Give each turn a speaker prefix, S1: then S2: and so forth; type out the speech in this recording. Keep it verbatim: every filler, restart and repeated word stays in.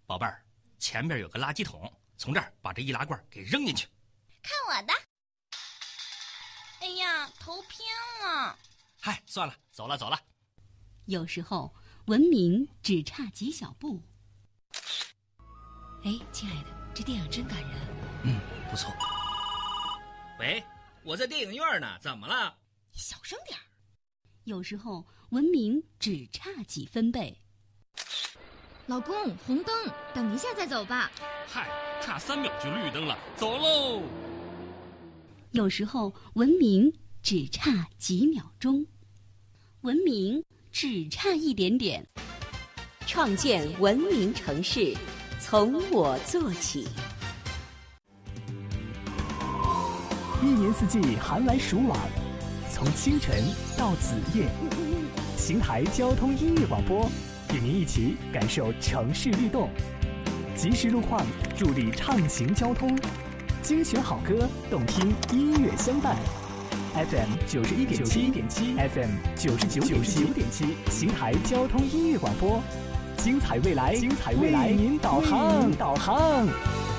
S1: 宝贝儿，前面有个垃圾桶，从这儿把这易拉罐给扔进去。
S2: 看我的！哎呀，头偏了。
S1: 嗨，算了，走了走了。
S3: 有时候文明只差几小步。
S4: 哎，亲爱的，这电影真感人。
S1: 嗯，不错。
S5: 喂，我在电影院呢，怎么了？
S2: 你小声点儿。
S3: 有时候文明只差几分贝。
S4: 老公，红灯，等一下再走吧。
S6: 嗨，差三秒就绿灯了，走喽。
S3: 有时候文明只差几秒钟，文明只差一点点。
S7: 创建文明城市，从我做起。
S8: 一年四季寒来暑往，从清晨到子夜，邢台交通音乐广播与您一起感受城市律动，及时路况助力畅行交通，精选好歌，动听音乐相伴。F M 九十一点七点七 ，F M 九十九点七，邢台交通音乐广播，精彩未来，精彩未来，为您导航，导航。